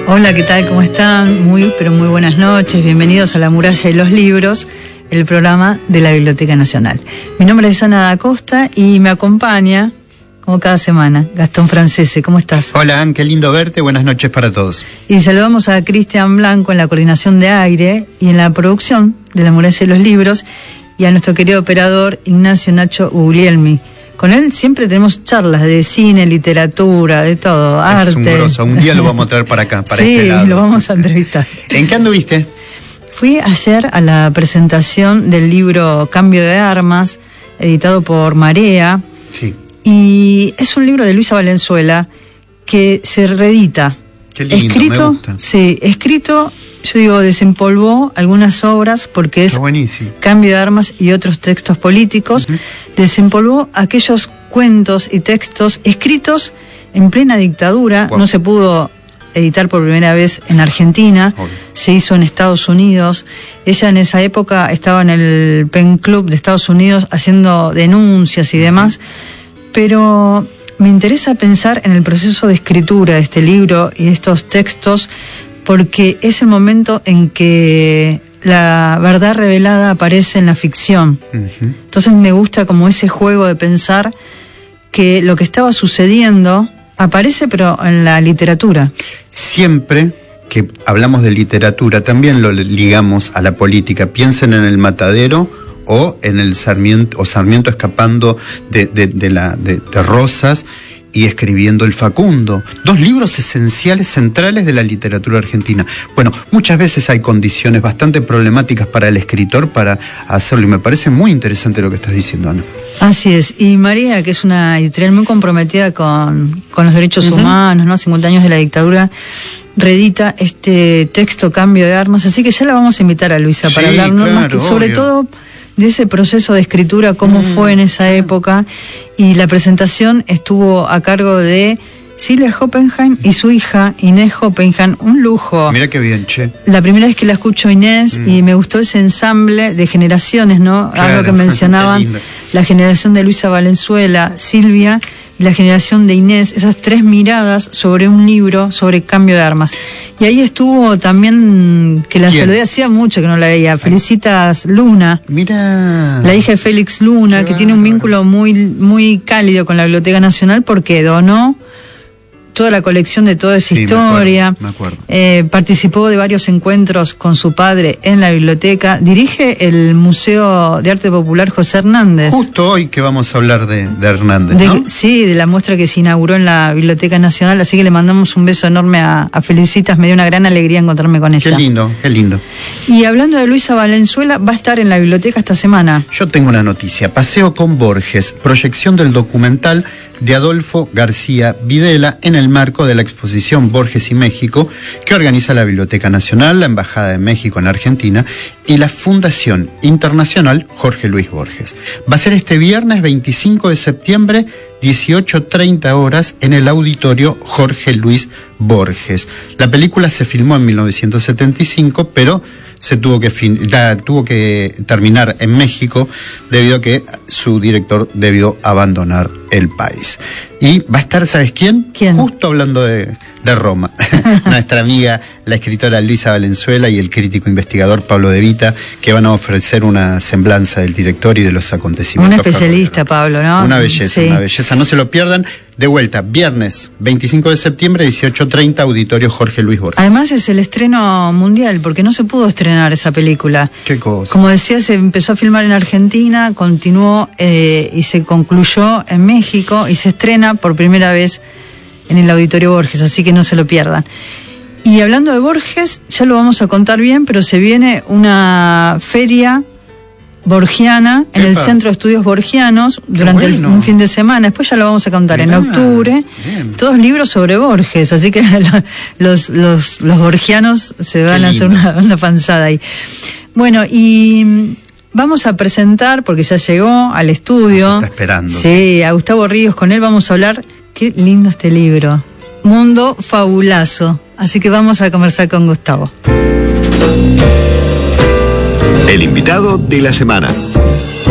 Hola, ¿qué tal? ¿Cómo están? Muy buenas noches. Bienvenidos a La Muralla y los Libros, el programa de la Biblioteca Nacional. Mi nombre es Ana da Costa y me acompaña, como cada semana, Gastón Francese. ¿Cómo estás? Hola, Ann, qué lindo verte. Buenas noches para todos. Y saludamos a Cristian Blanco en la coordinación de aire y en la producción de La Muralla y los Libros, y a nuestro querido operador Ignacio Nacho Guglielmi. Con él siempre tenemos charlas de cine, literatura, de todo, arte. Es un grosso. Un día lo vamos a traer para acá, para sí, este lado. Sí, lo vamos a entrevistar. ¿En qué anduviste? Fui ayer a la presentación del libro Cambio de Armas, editado por Marea. Sí. Y es un libro de Luisa Valenzuela que se reedita. Qué lindo, escrito, me gusta. Sí, escrito, yo digo, desempolvó algunas obras porque es Cambio de Armas y otros textos políticos. Desempolvó aquellos cuentos y textos escritos en plena dictadura. No se pudo editar por primera vez en Argentina, se hizo en Estados Unidos. Ella en esa época estaba en el Pen Club de Estados Unidos haciendo denuncias y demás, pero me interesa pensar en el proceso de escritura de este libro y de estos textos, porque es el momento en que la verdad revelada aparece en la ficción. Entonces me gusta como ese juego de pensar que lo que estaba sucediendo aparece pero en la literatura. Siempre que hablamos de literatura también lo ligamos a la política. Piensen en El Matadero o en el Sarmiento, o Sarmiento escapando de Rosas y escribiendo El Facundo. Dos libros esenciales, centrales de la literatura argentina. Bueno, muchas veces hay condiciones bastante problemáticas para el escritor para hacerlo, y me parece muy interesante lo que estás diciendo, Ana. Así es. Y Marea, que es una editorial muy comprometida con los derechos humanos, ¿no? 50 años de la dictadura, reedita este texto Cambio de Armas, así que ya la vamos a invitar a Luisa para hablar, ¿no? Más que, sobre todo de ese proceso de escritura, cómo fue en esa época, y la presentación estuvo a cargo de Silvia Hoppenheim y su hija Inés Hoppenheim. Un lujo. Mira qué bien, che. La primera vez que la escucho Inés y me gustó ese ensamble de generaciones, ¿no? Claro, algo que mencionaban, la generación de Luisa Valenzuela, Silvia y la generación de Inés, esas tres miradas sobre un libro sobre Cambio de Armas. Y ahí estuvo también, que la saludé, hacía mucho que no la veía, Felicitas Luna. Mira. La hija de Félix Luna, que tiene un vínculo muy, muy cálido con la Biblioteca Nacional porque donó toda la colección de toda esa historia. Me acuerdo. Participó de varios encuentros con su padre en la biblioteca. Dirige el Museo de Arte Popular José Hernández. Justo hoy que vamos a hablar de Hernández, ¿no? Sí, de la muestra que se inauguró en la Biblioteca Nacional, así que le mandamos un beso enorme a Felicitas. Me dio una gran alegría encontrarme con ella. Qué lindo, qué lindo. Y hablando de Luisa Valenzuela, va a estar en la biblioteca esta semana. Yo tengo una noticia. Paseo con Borges, proyección del documental de Adolfo García Videla en el marco de la exposición Borges y México que organiza la Biblioteca Nacional, la Embajada de México en Argentina y la Fundación Internacional Jorge Luis Borges. Va a ser este viernes 25 de septiembre, 18:30 horas, en el auditorio Jorge Luis Borges. La película se filmó en 1975, pero se tuvo que terminar en México debido a que su director debió abandonar el país. Y va a estar, ¿sabes quién? ¿Quién? Justo hablando de Roma. Nuestra amiga, la escritora Luisa Valenzuela, y el crítico investigador Pablo De Vita, que van a ofrecer una semblanza del director y de los acontecimientos. Un especialista, Pablo, ¿no? Una belleza, sí. Una belleza. No se lo pierdan. De vuelta, viernes 25 de septiembre, 18:30, auditorio Jorge Luis Borges. Además es el estreno mundial, porque no se pudo estrenar esa película. ¿Qué cosa? Como decía, se empezó a filmar en Argentina, continuó y se concluyó en México, y se estrena por primera vez en el auditorio Borges, así que no se lo pierdan. Y hablando de Borges, ya lo vamos a contar bien, pero se viene una feria borgiana en el Centro de Estudios Borgianos durante un fin de semana. Después ya lo vamos a contar en octubre. Bien. Todos libros sobre Borges, así que los borgianos se van a hacer una panzada ahí. Bueno, y vamos a presentar, porque ya llegó al estudio. Está esperando. Sí, a Gustavo Ríos. Con él vamos a hablar. Qué lindo este libro. Mundo fabulazo. Así que vamos a conversar con Gustavo. El invitado de la semana.